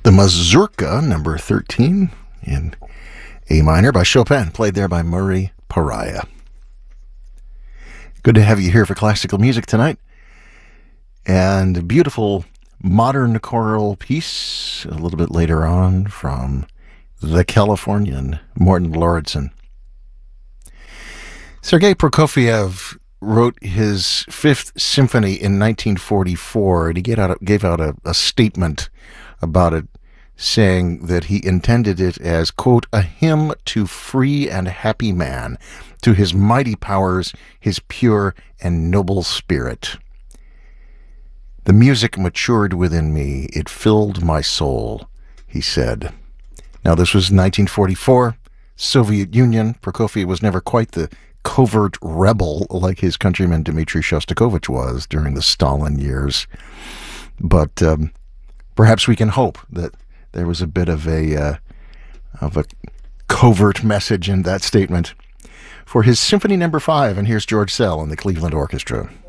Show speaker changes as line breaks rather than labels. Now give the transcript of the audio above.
The Mazurka, number 13, in A minor by Chopin, played there by Murray Pariah. Good to have you here for classical music tonight. And a beautiful modern choral piece a little bit later on from the Californian, Morton Lauridsen. Sergei Prokofiev wrote his Fifth Symphony in 1944, and he gave out a statement about it, saying that he intended it as, quote, a hymn to free and happy man, to his mighty powers, his pure and noble spirit. The music matured within me. It filled my soul, he said. Now, this was 1944, Soviet Union. Prokofiev was never quite the covert rebel like his countryman Dmitri Shostakovich was during the Stalin years. But perhaps we can hope that there was a bit of a covert message in that statement. For his Symphony No. 5, and here's George Szell and the Cleveland Orchestra.